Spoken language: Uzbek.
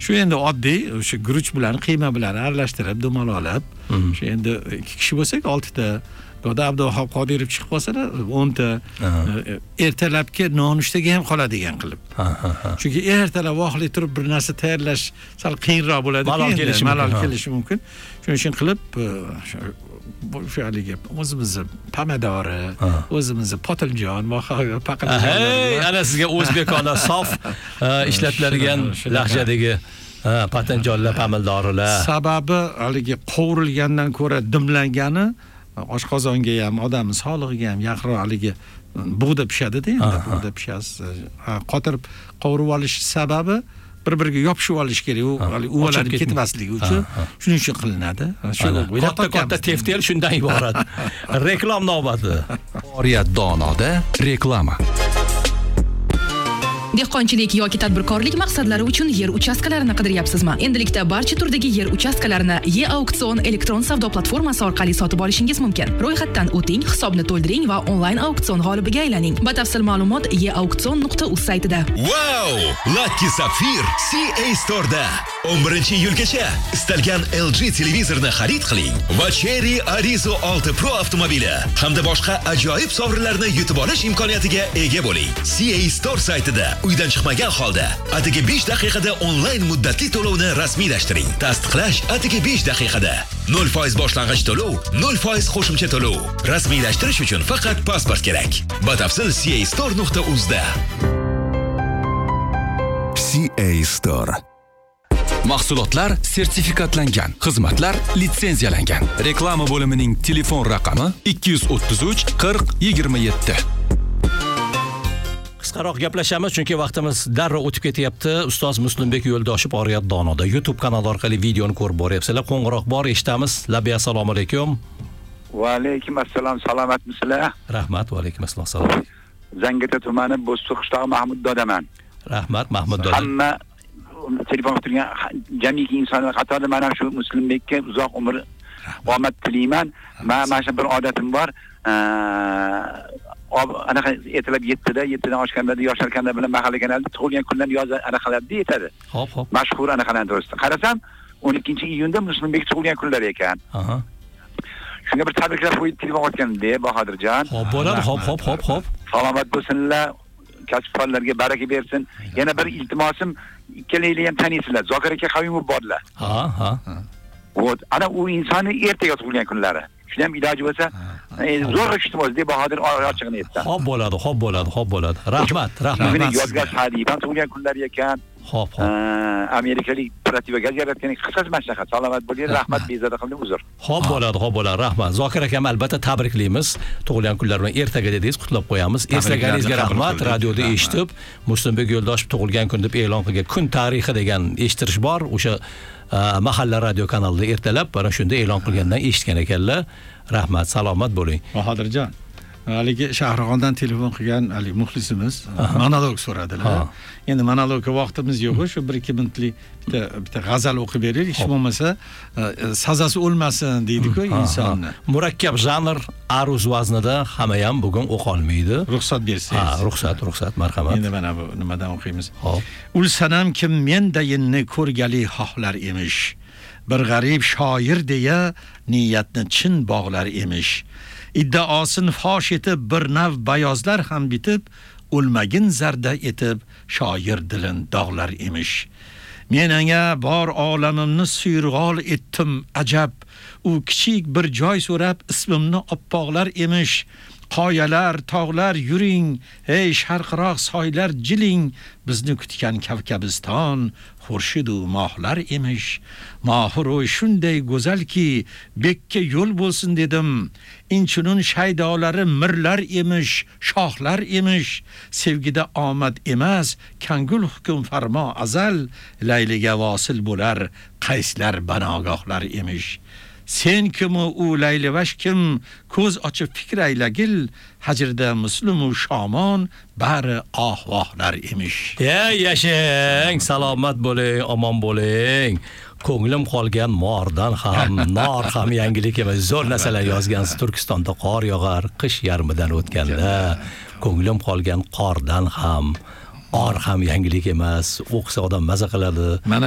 Shu endi oddiy o'sha guruch bilan qiyma bilan aralashtirib, dumalolab, shu endi 2 kishi bo'lsak 6 ta, Goda Abduhab Qodirov chiqib qolsalar 10 ta ertalabki nonushtaga ham qoladigan qilib. Chunki ertalab vaqtli turib bir narsa tayyorlash sal qiyinroq bo'ladi, malol kelishi mumkin. Shuning uchun qilib shu haligi o'zimizni pomidori, o'zimizni potiljon va paqirlar. Ana sizga o'zbekona sof ishlatiladigan lahjadagi patanjonlar, pomidorlar. Sababi haligi qovurilgandan ko'ra dimlangani oshqozonga ham, odam sog'lig'iga ham yaqinroq haligi bug'da pishadi-da, endi bug'da pishasiz. Qotirib qovurib olish sababi bir-biriga yopishib olish kerak, u uvalanib ketmasligi uchun, shuning uchun qilinadi. Shu katta teftel shundan iborat. Reklam navbati. Oriyat donoda reklama. Dehqonchilik yoki tadbirkorlik maqsadlari uchun yer uchastkalarini qidiryapsizmi? Endilikda barcha turdagi yer uchastkalarini E-auksion elektron savdo platformasi orqali sotib olishingiz mumkin. Ro'yxatdan o'ting, hisobni to'ldiring va onlayn auksion g'olibiga aylaning. Batafsil ma'lumot eauksion.uz saytida. Wow! Lucky Sapphire CA Store'da 11-iyulgacha istalgan LG televizorni xarid qiling va Cherry Arizo 6 Pro avtomobili hamda boshqa ajoyib sovrinlarni yutib olish imkoniyatiga ega bo'ling. CA Store saytida uydan chiqmagan holda atigi 5 daqiqada onlayn muddatli to'lovni rasmiylashtiring. Tasdiqlash atigi 5 daqiqada. 0% boshlang'ich to'lov, 0% qo'shimcha to'lov. Rasmiylashtirish uchun faqat pasport kerak. Batafsil castore.uz da. CA Store. Mahsulotlar sertifikatlangan, xizmatlar litsenziyalangan. Reklama bo'limining telefon raqami 233 40 27. Qisqaroq gaplashamiz chunki vaqtimiz darrov o'tib ketyapti. Ustoz Muslimbek Yo'ldoshev Oriyat donoda YouTube kanali orqali videoni ko'rib boryapsizlar. Qo'ng'iroq bor, eshitamiz. Labiy assalomu alaykum. Va alaykum assalom, salomatmisizlar? Rahmat, va alaykum assalom. Zangata tumani Bo'zsuv qishlog'i Mahmud dodaman. Rahmat, Mahmud doda. Hamma telefon turgan jamiki insonlar qatorida mana shu Muslimbekka uzoq umr omad tilayman. Mana shu bir odatim bor. Anaqa ertalab 7dan oshganda yosharkanda bilan mahalla kanalida tug'ilgan kunlarni yoz anaqalarda yetadi. Hop. Mashhur anaqalarni to'g'risida. Qarasam 12-iyunda Muslimbek tug'ilgan kunlar ekan. Shunga bir tabriklab qo'yib telefon o'tganda Bahodirjon. Hop bo'ladi, hop. Salomat bo'lsinlar. Kasb fanlarga baraka bersin. Yana bir iltimosim, ikkalaylar ham taniysizlar. Zokir aka qavmi borlar. Ha. Ana u insonni ertaga tug'ilgan kunlari. Shuni ham iloji bo'lsa, zo'r eshitmoz deb Bahodir ochig'ini aytdi. Hop bo'ladi. Rahmat. Yodgor Sa'diyev tug'ilgan kunlar ekan. Hop. Amerikalik protivgaz yaratgan qisqasi maslahat. Salomat bo'ling, rahmat, bezovta qildim, uzr. Hop bo'ladi. Rahmat. Zokir akam albatta tabriklaymiz. Tug'ilgan kunlar bilan ertaga dedingiz, qutlab qo'yamiz. Eslaganingizga rahmat. Radioda eshitib, Muslimbek Yo'ldoshev tug'ilgan kun deb e'lon qilgan kun tarixi degan eshittirish bor. O'sha mahalla radio kanalida ertalab mana shunda e'lon qilgandan eshitgan ekanlar. Rahmat, salomat bo'ling. Bahodirjon, haligi Shahrixondan telefon qilgan haligi muxlisimiz monolog so'radilar. Endi monologga vaqtimiz yo'q, shu 1-2 minutlik bitta g'azal o'qib beraylik. Hech bo'lmasa sazasi o'lmasin deydi-ku insonni. Murakkab janr aruz vaznida hamma ham bugun o'qa olmaydi. Ruxsat bersangiz. Ruxsat, marhamat. Endi mana bu nimadan o'qiymiz? Ulsanam kim mendayinni ko'rgali xohlar emish. Bir g'arib shoir deya niyatni chin bog'lar emish. Iddaosin fosh etib bir nav bayozlar ham bitib, o'lmagin zarda etib shoir dilin dog'lar emish. Men anga bor olamimni suyrg'ol etdim ajab, u kichik bir joy so'rab ismimni oppoqlar emish. Qoyalar, tog'lar yuring, ey sharqroq soylar jiling, bizni kutgan Kavkabiston xurshid u mohlar emish. Mohir o shunday go'zalki, bekka yo'l bo'lsin dedim. Inchunun shaydolari mirlar emish, shohlar emish. Sevgida omad emas, kangul hukm farmo azal, layliga vosil bo'lar, qayslar banogohlar emish. Sen kim u laylivash kim, ko'z ochib fikr aylagil, hajrda muslimu shomon bari ahvohlar emish. Yashang, salomat bo'ling, omon bo'ling. Ko'nglim qolgan mordan ham, nor ham yangilik emas. Zo'r narsalar yozgansiz. Turkistonda qor yog'ar, qish yarmidan o'tganda. Ko'nglim qolgan qordan ham, or ham yangilik emas. O'qisa odam maza qiladi.